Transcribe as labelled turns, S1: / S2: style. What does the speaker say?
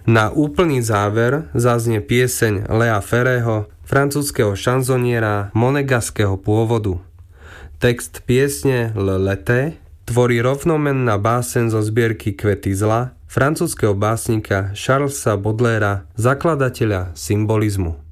S1: Na úplný záver zaznie pieseň Léa Ferrého, francúzskeho šanzoniera monegaského pôvodu. Text piesne Le Lété tvorí rovnomenná báseň zo zbierky Kvety zla francúzskeho básnika Charlesa Baudelaira, zakladateľa symbolizmu.